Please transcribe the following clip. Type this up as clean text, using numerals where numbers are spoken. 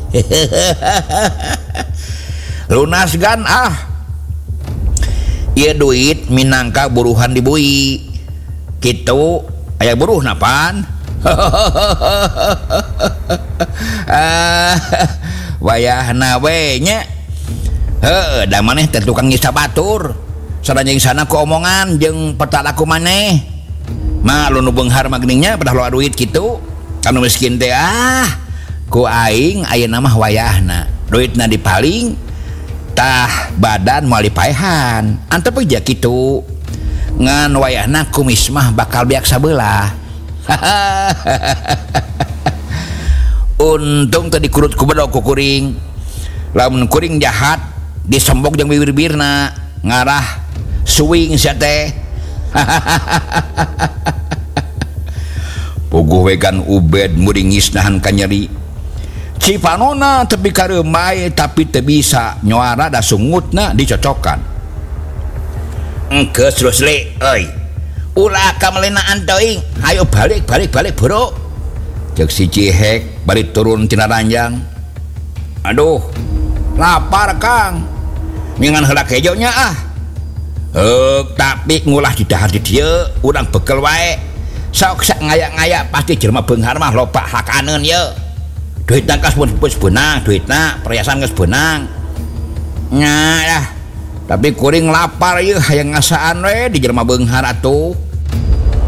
lunas gan ieu duit minangka buruhan dibui kitu aya buruh napan. Wayahna we nya heuh da maneh teh tukang nyisa batur sadaya sana ku omongan jeung petalaku maneh mah lu nu beunghar mah geuning nya padah loa duit kitu anu miskin teh ku aing ayeuna mah wayahna duitna dipaling tah badan moal dipaehan antep aja kitu ngan wayahna kumis mah bakal beak sabelah. Untung tadi kurut ku bedog ku kuring lamun kuring jahat disembok jeung bibir-bibirna ngarah suwing sia teh. Puguh wegan Ubed muringis nahan kanyeri cipanona tepi kareumai tapi teu bisa nyoara da sungutna dicocokan. Engkeus terus le euy ulah kamelenaan teuing hayu balik bro cek si Cihek balik turun tina ranjang. Aduh lapar Kang mingan heula kejo nya tapi ngulah di dahar di dieu urang bekel wae sok sak ngayak-ngayak pasti jelema beunghar mah loba hakaneun ye duitna kas pun beunang duitna perhiasan geus beunang nya lah tapi kuring lapar ye hayang ngasaan we di jelema beunghar atuh.